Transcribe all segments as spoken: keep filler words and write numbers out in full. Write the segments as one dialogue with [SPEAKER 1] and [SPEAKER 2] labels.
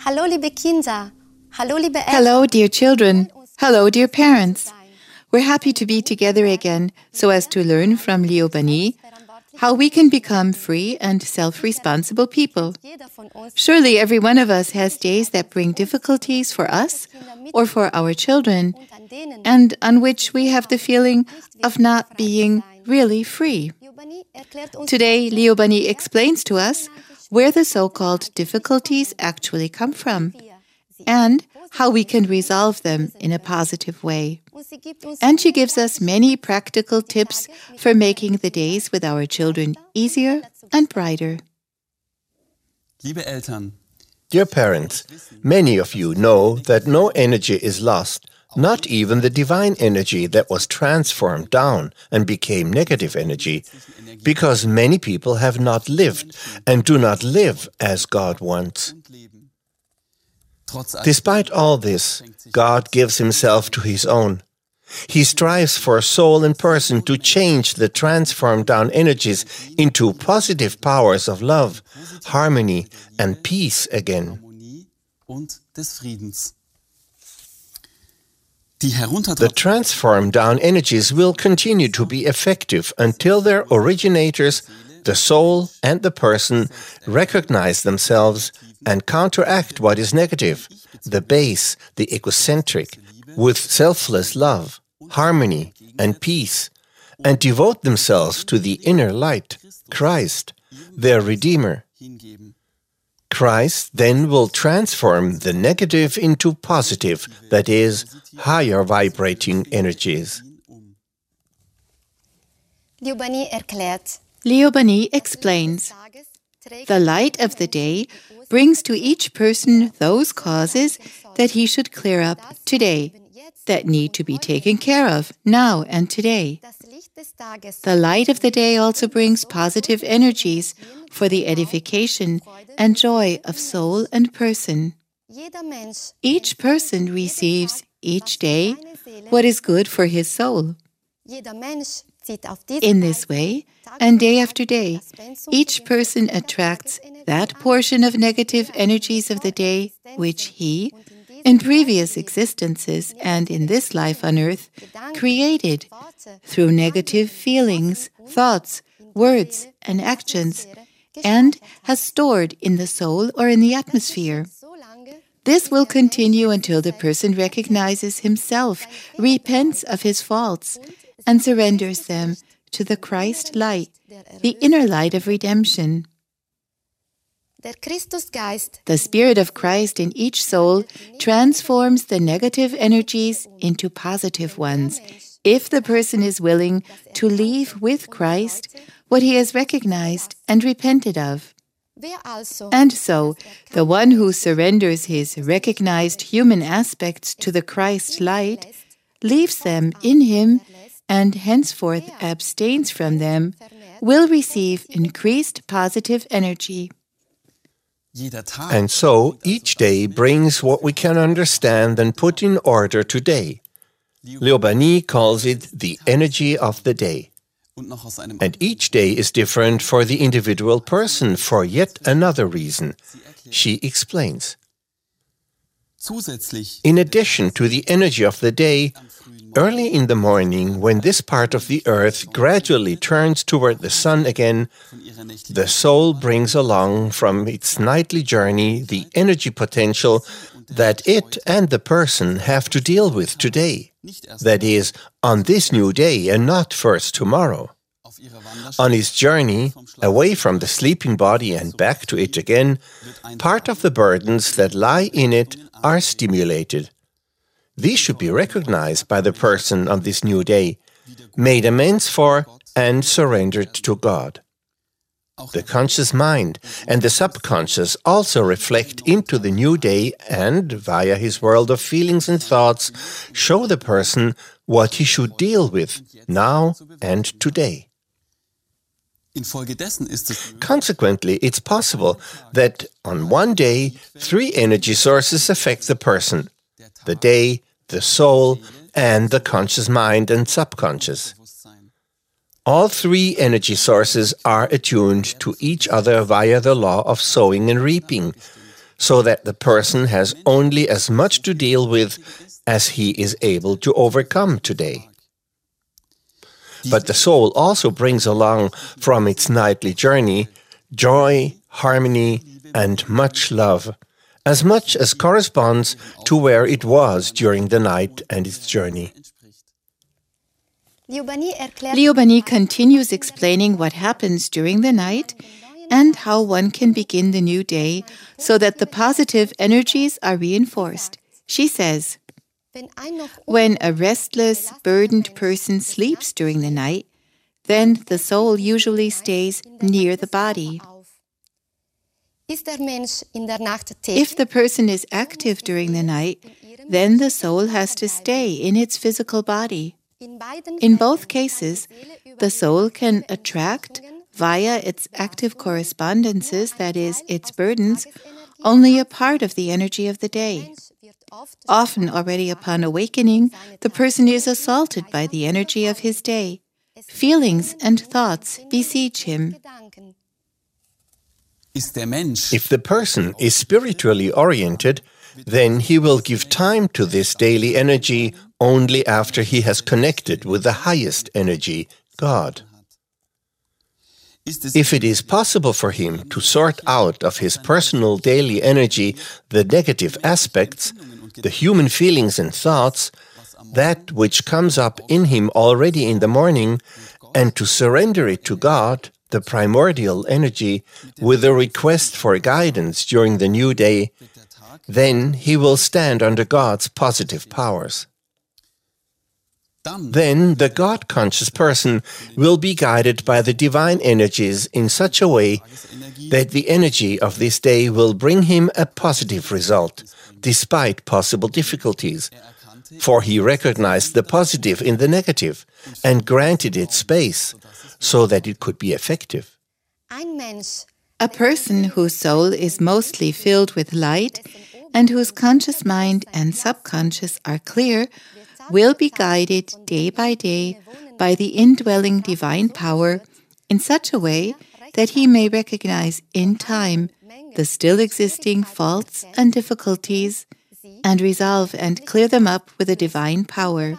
[SPEAKER 1] Hallo, liebe Kinder. Hallo, liebe Eltern.
[SPEAKER 2] Hello, dear children. Hello, dear parents. We're happy to be together again so as to learn from Leo Bani how we can become free and self-responsible people. Surely every one of us has days that bring difficulties for us or for our children, and on which we have the feeling of not being really free. Today, Leo Bani explains to us where the so-called difficulties actually come from and how we can resolve them in a positive way. And she gives us many practical tips for making the days with our children easier and brighter.
[SPEAKER 3] Liebe Eltern,
[SPEAKER 4] Dear parents, many of you know that no energy is lost, not even the divine energy that was transformed down and became negative energy, because many people have not lived and do not live as God wants. Despite all this, God gives Himself to His own. He strives for soul and person to change the transformed down energies into positive powers of love, harmony, and peace again. The transformed down energies will continue to be effective until their originators, the soul and the person, recognize themselves and counteract what is negative, the base, the egocentric, with selfless love, harmony, and peace, and devote themselves to the inner light, Christ, their Redeemer. Christ then will transform the negative into positive, that is, higher vibrating energies.
[SPEAKER 1] Leo Bani erklärt.
[SPEAKER 2] Leo Bani explains, the light of the day brings to each person those causes that he should clear up today, that need to be taken care of now and today. The light of the day also brings positive energies for the edification and joy of soul and person. Each person receives each day what is good for his soul. In this way, and day after day, each person attracts that portion of negative energies of the day which he, in previous existences and in this life on earth, created through negative feelings, thoughts, words, and actions, and has stored in the soul or in the atmosphere. This will continue until the person recognizes himself, repents of his faults, and surrenders them to the Christ light, the inner light of redemption. The Spirit of Christ in each soul transforms the negative energies into positive ones, if the person is willing to leave with Christ what he has recognized and repented of. And so, the one who surrenders his recognized human aspects to the Christ light, leaves them in him, and henceforth abstains from them, will receive increased positive energy.
[SPEAKER 4] And so, each day brings what we can understand and put in order today. Leo Bani calls it the energy of the day. And each day is different for the individual person for yet another reason. She explains. In addition to the energy of the day, early in the morning, when this part of the earth gradually turns toward the sun again, the soul brings along from its nightly journey the energy potential that it and the person have to deal with today. That is, on this new day and not first tomorrow. On its journey, away from the sleeping body and back to it again, part of the burdens that lie in it are stimulated. These should be recognized by the person on this new day, made amends for, and surrendered to God. The conscious mind and the subconscious also reflect into the new day and, via his world of feelings and thoughts, show the person what he should deal with now and today. Consequently, it's possible that on one day, three energy sources affect the person: the day, the soul, and the conscious mind and subconscious. All three energy sources are attuned to each other via the law of sowing and reaping, so that the person has only as much to deal with as he is able to overcome today. But the soul also brings along from its nightly journey joy, harmony, and much love, as much as corresponds to where it was during the night and its journey.
[SPEAKER 2] Liobani continues explaining what happens during the night and how one can begin the new day so that the positive energies are reinforced. She says, when a restless, burdened person sleeps during the night, then the soul usually stays near the body. If the person is active during the night, then the soul has to stay in its physical body. In both cases, the soul can attract, via its active correspondences, that is, its burdens, only a part of the energy of the day. Often, already upon awakening, the person is assaulted by the energy of his day. Feelings and thoughts besiege him.
[SPEAKER 4] If the person is spiritually oriented, then he will give time to this daily energy only after he has connected with the highest energy, God. If it is possible for him to sort out of his personal daily energy the negative aspects, the human feelings and thoughts, that which comes up in him already in the morning, and to surrender it to God, the primordial energy, with a request for guidance during the new day, then he will stand under God's positive powers. Then the God-conscious person will be guided by the divine energies in such a way that the energy of this day will bring him a positive result, despite possible difficulties, for he recognized the positive in the negative and granted it space so that it could be effective.
[SPEAKER 2] A person whose soul is mostly filled with light and whose conscious mind and subconscious are clear will be guided day by day by the indwelling divine power in such a way that he may recognize in time the still existing faults and difficulties and resolve and clear them up with a divine power.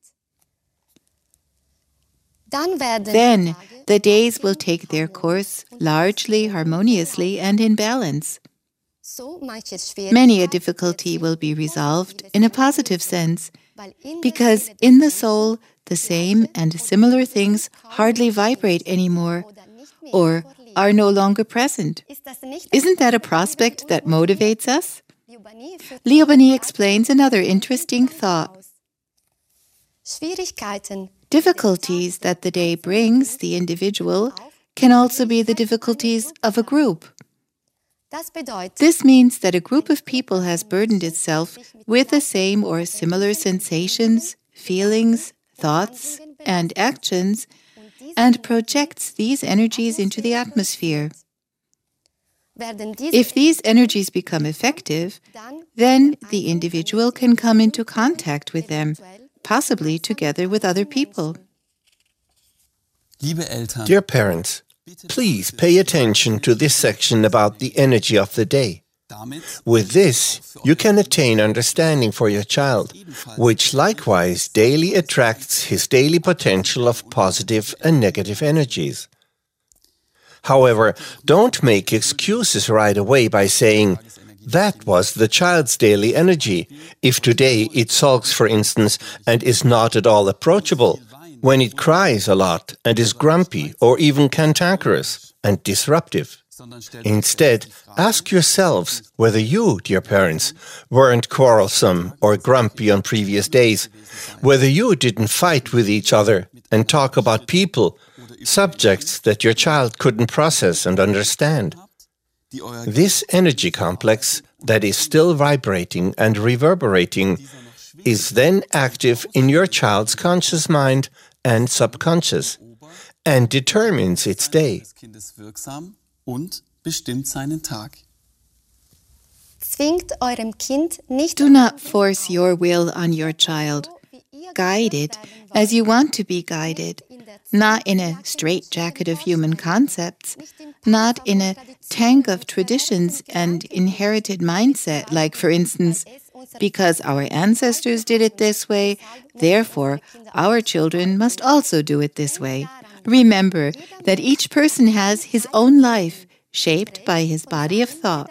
[SPEAKER 2] Then the days will take their course largely harmoniously and in balance. Many a difficulty will be resolved in a positive sense, because in the soul the same and similar things hardly vibrate anymore or are no longer present. Isn't that a prospect that motivates us? Liobani explains another interesting thought. Difficulties that the day brings the individual can also be the difficulties of a group. This means that a group of people has burdened itself with the same or similar sensations, feelings, thoughts, and actions, and projects these energies into the atmosphere. If these energies become effective, then the individual can come into contact with them, possibly together with other people.
[SPEAKER 4] Dear parents, please pay attention to this section about the energy of the day. With this, you can attain understanding for your child, which likewise daily attracts his daily potential of positive and negative energies. However, don't make excuses right away by saying, that was the child's daily energy, if today it sulks, for instance, and is not at all approachable, when it cries a lot and is grumpy or even cantankerous and disruptive. Instead, ask yourselves whether you, dear parents, weren't quarrelsome or grumpy on previous days, whether you didn't fight with each other and talk about people, subjects that your child couldn't process and understand. This energy complex that is still vibrating and reverberating is then active in your child's conscious mind and subconscious and determines its day.
[SPEAKER 2] Do not force your will on your child. Guide it as you want to be guided, not in a straitjacket of human concepts, not in a tank of traditions and inherited mindset, like, for instance, because our ancestors did it this way, therefore our children must also do it this way. Remember that each person has his own life, shaped by his body of thought.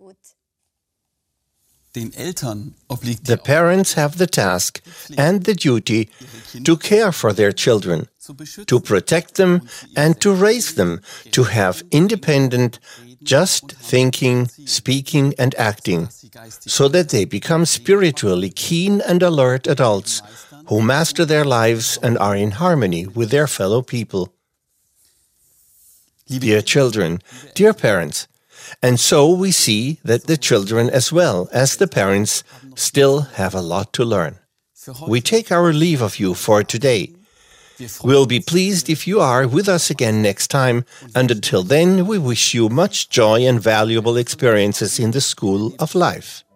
[SPEAKER 3] Den Eltern obliegt
[SPEAKER 4] The parents have the task and the duty to care for their children, to protect them and to raise them to have independent, just thinking, speaking and acting, so that they become spiritually keen and alert adults who master their lives and are in harmony with their fellow people. Dear children, dear parents, and so we see that the children as well as the parents still have a lot to learn. We take our leave of you for today. We'll be pleased if you are with us again next time, and until then we wish you much joy and valuable experiences in the school of life.